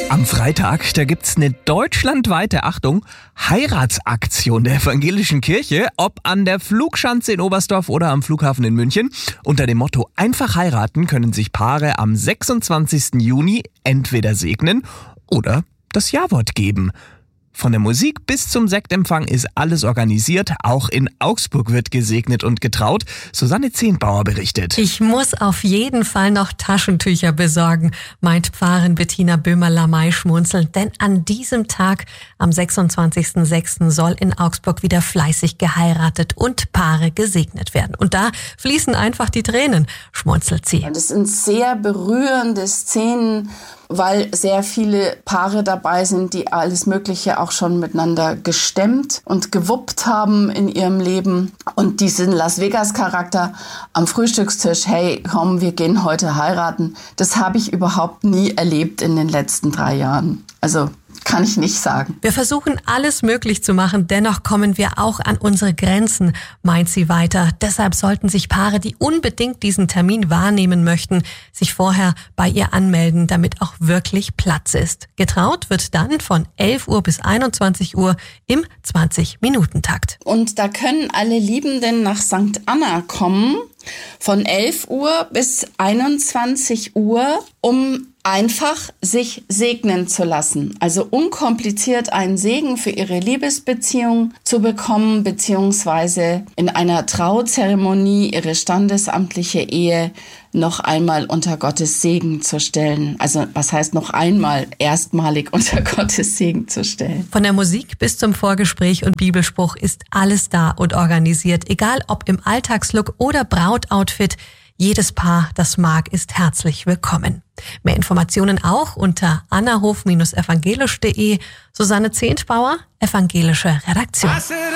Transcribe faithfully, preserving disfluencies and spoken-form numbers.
Am Freitag, da gibt's eine deutschlandweite, Achtung, Heiratsaktion der evangelischen Kirche, ob an der Flugschanze in Oberstdorf oder am Flughafen in München. Unter dem Motto Einfach heiraten können sich Paare am sechsundzwanzigsten Juni entweder segnen oder das Ja-Wort geben. Von der Musik bis zum Sektempfang ist alles organisiert. Auch in Augsburg wird gesegnet und getraut. Susanne Zehnbauer berichtet. Ich muss auf jeden Fall noch Taschentücher besorgen, meint Pfarrerin Bettina Böhmer-Lamay schmunzelnd. Denn an diesem Tag, am sechsundzwanzigsten sechsten soll in Augsburg wieder fleißig geheiratet und Paare gesegnet werden. Und da fließen einfach die Tränen, schmunzelt sie. Das sind sehr berührende Szenen, weil sehr viele Paare dabei sind, die alles Mögliche auch schon miteinander gestemmt und gewuppt haben in ihrem Leben. Und diesen Las Vegas-Charakter am Frühstückstisch, hey, komm, wir gehen heute heiraten, das habe ich überhaupt nie erlebt in den letzten drei Jahren. Also kann ich nicht sagen. Wir versuchen alles möglich zu machen, dennoch kommen wir auch an unsere Grenzen, meint sie weiter. Deshalb sollten sich Paare, die unbedingt diesen Termin wahrnehmen möchten, sich vorher bei ihr anmelden, damit auch wirklich Platz ist. Getraut wird dann von elf Uhr bis einundzwanzig Uhr im zwanzig-Minuten-Takt. Und da können alle Liebenden nach Sankt Anna kommen, von elf Uhr bis einundzwanzig Uhr, um einfach sich segnen zu lassen. Also unkompliziert einen Segen für ihre Liebesbeziehung zu bekommen, beziehungsweise in einer Trauzeremonie ihre standesamtliche Ehe noch einmal unter Gottes Segen zu stellen. Also was heißt noch einmal, erstmalig unter Gottes Segen zu stellen. Von der Musik bis zum Vorgespräch und Bibelspruch ist alles da und organisiert. Egal ob im Alltagslook oder Brautoutfit, jedes Paar, das mag, ist herzlich willkommen. Mehr Informationen auch unter annahof Bindestrich evangelisch Punkt de. Susanne Zehnbauer, evangelische Redaktion.